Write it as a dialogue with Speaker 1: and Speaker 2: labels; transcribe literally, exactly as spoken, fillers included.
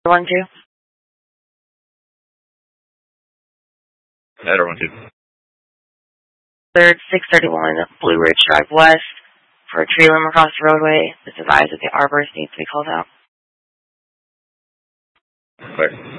Speaker 1: One, two.
Speaker 2: Header one, two.
Speaker 1: Third, six thirty-one Blue Ridge Drive West. For a tree limb across the roadway, it's advised that the arborist needs to be called out.
Speaker 2: Clear.